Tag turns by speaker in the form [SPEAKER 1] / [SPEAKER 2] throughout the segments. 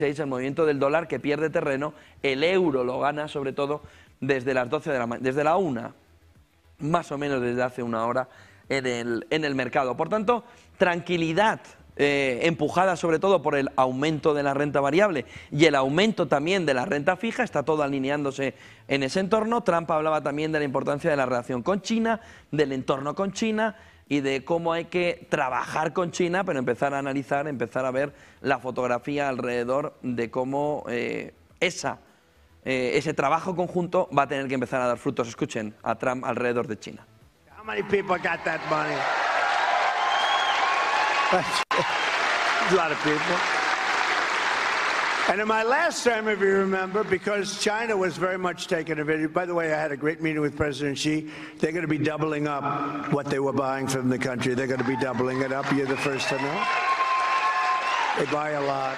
[SPEAKER 1] el movimiento del dólar que pierde terreno, el euro lo gana sobre todo desde las 12 de la mañana, desde la 1, más o menos desde hace una hora en el mercado. Por tanto, tranquilidad empujada sobre todo por el aumento de la renta variable y el aumento también de la renta fija, está todo alineándose en ese entorno. Trump hablaba también de la importancia de la relación con China, del entorno con China y de cómo hay que trabajar con China, pero empezar a analizar, empezar a ver la fotografía alrededor de cómo ese trabajo conjunto va a tener que empezar a dar frutos. Escuchen a Trump alrededor de China.
[SPEAKER 2] How many people got that money? A lot of people. And in my last term, if you remember, because China was very much taken advantage. By the way, I had a great meeting with President Xi. They're going to be doubling up what they were buying from the country. They're going to be doubling it up. You're the first to know. They buy a lot.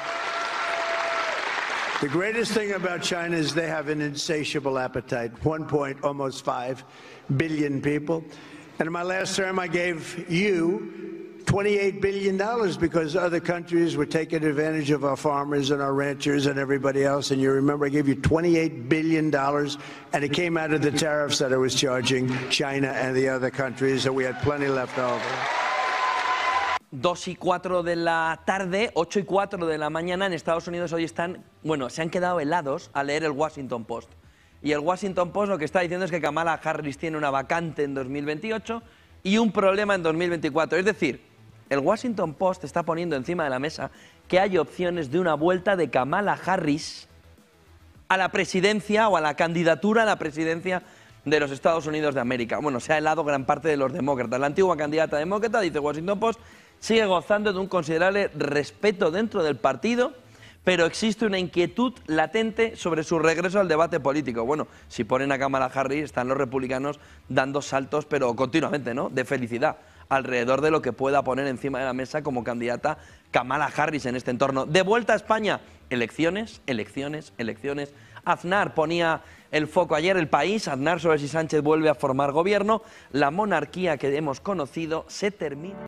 [SPEAKER 2] The greatest thing about China is they have an insatiable appetite. Almost 5 billion people. And in my last term, I gave you $28 billion because other countries were taking advantage of our farmers and our ranchers and everybody else. And you remember I gave you $28 billion, and it came out of the tariffs that I was charging China and the other countries, and we had plenty left over.
[SPEAKER 1] 2:04 de la tarde, 8:04 de la mañana en Estados Unidos hoy están, bueno, se han quedado helados a leer el Washington Post. Y el Washington Post lo que está diciendo es que Kamala Harris tiene una vacante en 2028 y un problema en 2024. Es decir, el Washington Post está poniendo encima de la mesa que hay opciones de una vuelta de Kamala Harris a la presidencia o a la candidatura a la presidencia de los Estados Unidos de América. Bueno, se ha helado gran parte de los demócratas. La antigua candidata demócrata, dice Washington Post, sigue gozando de un considerable respeto dentro del partido, pero existe una inquietud latente sobre su regreso al debate político. Bueno, si ponen a Kamala Harris, están los republicanos dando saltos, pero continuamente, ¿no?, de felicidad, alrededor de lo que pueda poner encima de la mesa como candidata Kamala Harris en este entorno. De vuelta a España, elecciones, elecciones, elecciones. Aznar ponía el foco ayer, El País, Aznar sobre si Sánchez vuelve a formar gobierno. La monarquía que hemos conocido se termina.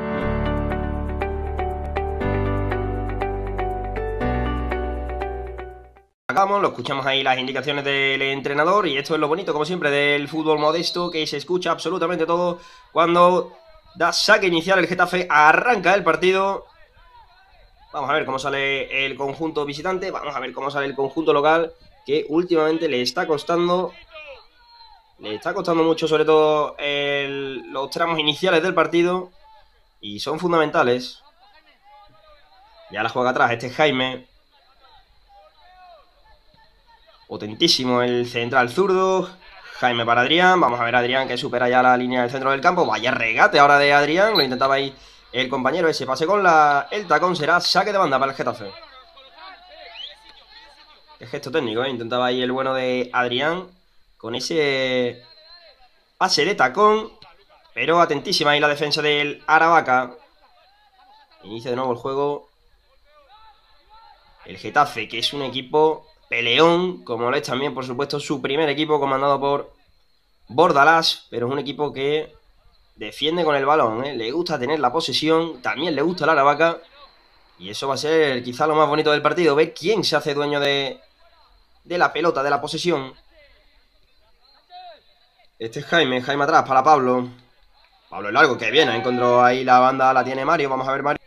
[SPEAKER 3] Acabamos, lo escuchamos ahí las indicaciones del entrenador y esto es lo bonito, como siempre, del fútbol modesto, que se escucha absolutamente todo cuando da saque inicial el Getafe, arranca el partido. Vamos a ver cómo sale el conjunto visitante, vamos a ver cómo sale el conjunto local, que últimamente le está costando mucho, sobre todo los tramos iniciales del partido, y son fundamentales. Ya la juega atrás este Jaime. Potentísimo el central zurdo. Jaime para Adrián. Vamos a ver a Adrián que supera ya la línea del centro del campo. Vaya regate ahora de Adrián. Lo intentaba ahí el compañero. Ese pase con el tacón será saque de banda para el Getafe. Qué gesto técnico, ¿eh? Intentaba ahí el bueno de Adrián con ese pase de tacón. Pero atentísima ahí la defensa del Aravaca. Inicia de nuevo el juego el Getafe, que es un equipo peleón, como lo es también, por supuesto, su primer equipo comandado por Bordalás, pero es un equipo que defiende con el balón, ¿eh? Le gusta tener la posesión, también le gusta la Aravaca, y eso va a ser quizá lo más bonito del partido, ver quién se hace dueño de la pelota, de la posesión. Este es Jaime atrás para Pablo. Pablo es largo, que viene, encontró ahí la banda, la tiene Mario, vamos a ver Mario.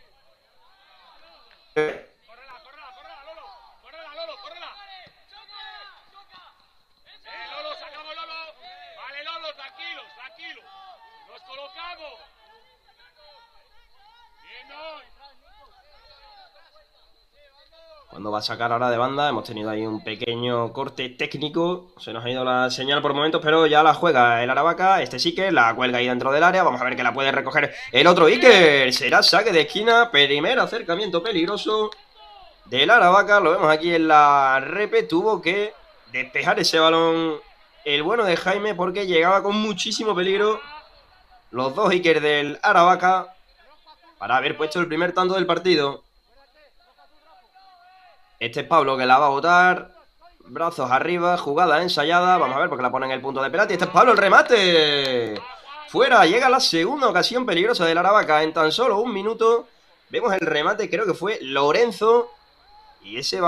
[SPEAKER 3] Cuando va a sacar ahora de banda, hemos tenido ahí un pequeño corte técnico. Se nos ha ido la señal por momentos, pero ya la juega el Aravaca. Este sí que la cuelga ahí dentro del área. Vamos a ver que la puede recoger el otro Iker. Será saque de esquina. Primer acercamiento peligroso del Aravaca. Lo vemos aquí en la repe. Tuvo que despejar ese balón el bueno de Jaime porque llegaba con muchísimo peligro los dos Iker del Aravaca para haber puesto el primer tanto del partido. Este es Pablo que la va a botar. Brazos arriba, jugada ensayada. Vamos a ver porque la pone en el punto de penalti. Este es Pablo, el remate. Fuera, llega la segunda ocasión peligrosa del Aravaca en tan solo un minuto. Vemos el remate, creo que fue Lorenzo. Y ese